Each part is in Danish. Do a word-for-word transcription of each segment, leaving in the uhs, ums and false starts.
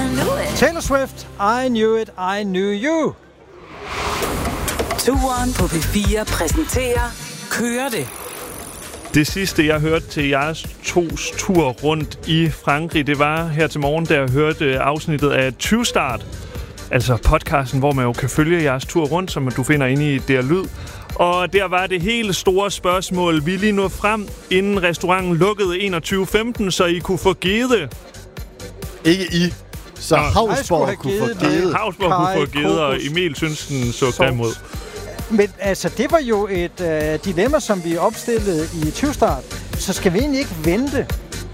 knew it. Taylor Swift, I knew it, I knew you. Turen på P fire præsenterer Kører det. Det sidste, jeg hørte til jeres tos tur rundt i Frankrig, det var her til morgen, da jeg hørte afsnittet af tyve start. Altså podcasten, hvor man jo kan følge jeres tur rundt, som du finder inde i D R Lyd. Og der var det hele store spørgsmål. Vi lige nåede frem, inden restauranten lukkede enogtyve femten, så I kunne få gede. Ikke I. Så Hausborg kunne få gede. Hausborg kunne få gede, og Emil synes, den så grim ud. Men altså, det var jo et øh, dilemma, som vi opstillede i tyve start. Så skal vi egentlig ikke vente,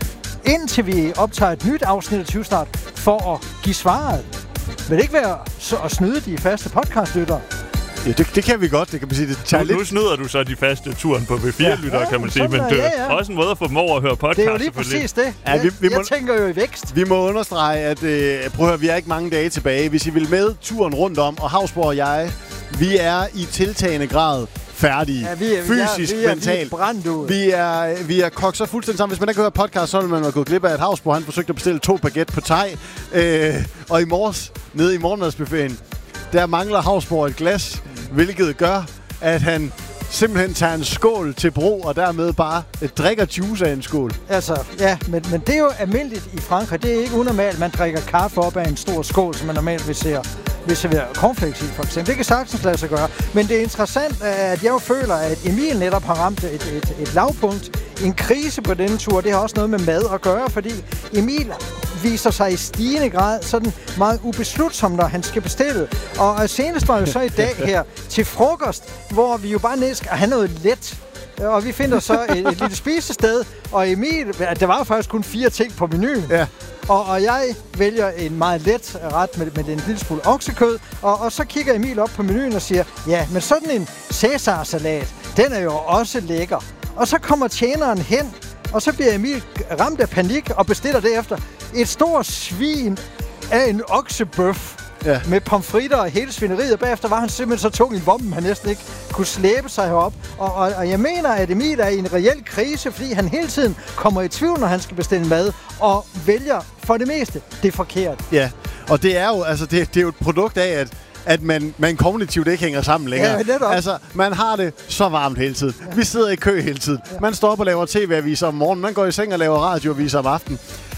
indtil vi optager et nyt afsnit af tyve start, for at give svaret. Vil det ikke være så at snyde de faste podcastlyttere? Ja, det, det kan vi godt. Det kan man sige, det tager nu, lidt. Nu snyder du så de faste turen på P fire-lyttere, ja, kan man sige. Men det er ja, ja. også en måde at få dem over at høre podcast. Det er jo lige præcis det. Ja, vi, vi jeg må, tænker jo i vækst. Vi må understrege, at øh, prøv at høre, vi er ikke mange dage tilbage. Hvis I vil med turen rundt om, og Hausborg og jeg, vi er i tiltagende grad færdige. Ja, vi er, fysisk, vi er, mentalt. Vi er brændt ud. Vi er, vi er kogt så fuldstændig sammen. Hvis man ikke hører podcast, så vil man have gået glip af, at Hausborg han forsøgte at bestille to baguette på thai. Øh, og i morges, nede i morgenmadsbuffeten, der mangler Hausborg et glas, hvilket gør, at han simpelthen tager en skål til brug, og dermed bare drikker juice af en skål. Altså, ja, men, men det er jo almindeligt i Frankrig. Det er ikke unormalt, at man drikker kaffe op af en stor skål, som man normalt vil se vil servere cornflakes i, for eksempel. Det kan sagtens lade sig gøre. Men det er interessant, at jeg jo føler, at Emil netop har ramt et, et, et lavpunkt, en krise på denne tur. Det har også noget med mad at gøre, fordi Emil viser sig i stigende grad sådan meget ubeslutsom, når han skal bestille. Og senest var jo så i dag her til frokost, hvor vi jo bare ned skal have noget let. Og vi finder så et, et lille spisested, og Emil, der var jo faktisk kun fire ting på menuen. Ja. Og, og jeg vælger en meget let ret med, med en lille smule oksekød, og, og så kigger Emil op på menuen og siger, ja, men sådan en Cæsar-salat, den er jo også lækker. Og så kommer tjeneren hen, og så bliver Emil ramt af panik og bestiller derefter et stort svin af en oksebøf. Ja. Med pomfritter og hele svineriet, og bagefter var han simpelthen så tung i vommen, han næsten ikke kunne slæbe sig herop. Og, og, og jeg mener, at Emil er i en reel krise, fordi han hele tiden kommer i tvivl, når han skal bestille mad, og vælger for det meste det forkert. Ja, og det er jo, altså, det, det er jo et produkt af, at at man, man kognitivt ikke hænger sammen længere. Ja, netop. Altså, man har det så varmt hele tiden. Ja. Vi sidder i kø hele tiden. Ja. Man står op og laver tv-aviser om morgenen. Man går i seng og laver radioaviser om aftenen.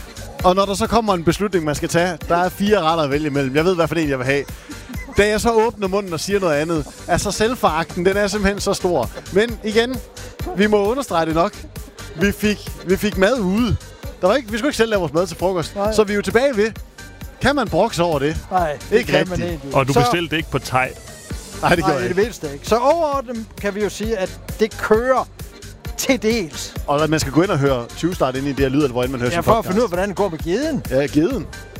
Og når der så kommer en beslutning, man skal tage, der er fire retter at vælge imellem. Jeg ved, hvad for en jeg vil have. Da jeg så åbner munden og siger noget andet, altså selvforagten, den er simpelthen så stor. Men igen, vi må understrege det nok. Vi fik, vi fik mad ude. Der var ikke, vi skulle ikke selv lave vores mad til frokost. Nej. Så vi er jo tilbage ved. Kan man brokse over det? Nej, det ikke kan rigtigt. man ikke. Og du bestilte ikke på thai? Nej, det gør jeg ikke. ikke. Det mindste ikke. Så overordnet kan vi jo sige, at det kører til dels. Og man skal gå ind og høre tyve start ind i det her lyd, hvor man hører ja, sin for podcast. at finde ud af, hvordan det går med geden. Ja, geden.